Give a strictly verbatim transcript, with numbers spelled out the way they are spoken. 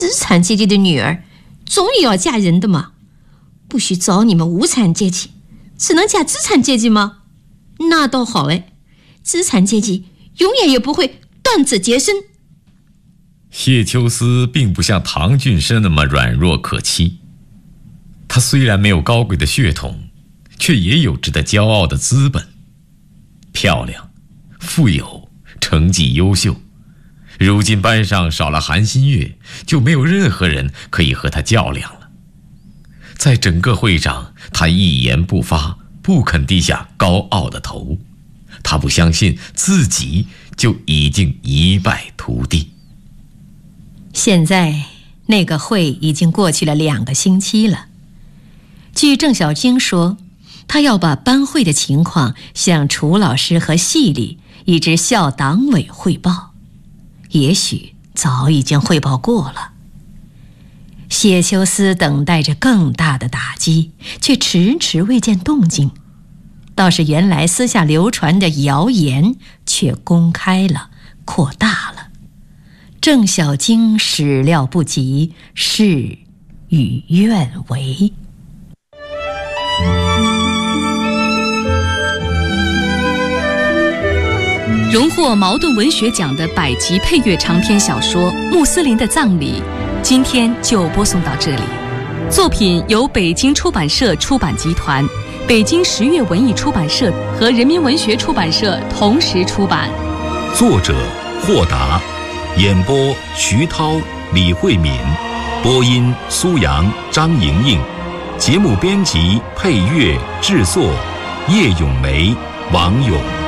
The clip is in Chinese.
资产阶级的女儿总也要嫁人的嘛，不许找你们无产阶级，只能嫁资产阶级吗？那倒好哎，资产阶级永远也不会断子绝孙。 谢秋思并不像唐俊生那么软弱可欺，他虽然没有高贵的血统，却也有值得骄傲的资本。漂亮，富有，成绩优秀。如今班上少了韩新月，就没有任何人可以和他较量了。在整个会上，他一言不发，不肯低下高傲的头。他不相信自己就已经一败涂地。 现在那个会已经过去了两个星期了。据郑小晶说，他要把班会的情况向楚老师和系里以至校党委汇报，也许早已经汇报过了。谢秋思等待着更大的打击，却迟迟未见动静。倒是原来私下流传的谣言却公开了，扩大了。郑小晶始料不及，事与愿违。 荣获茅盾文学奖的百集配乐长篇小说《穆斯林的葬礼》，今天就播送到这里。作品由北京出版社出版集团、北京十月文艺出版社和人民文学出版社同时出版。 作者霍达，演播徐涛、李慧敏，播音苏阳、张莹莹，节目编辑、配乐、制作叶咏梅、王勇。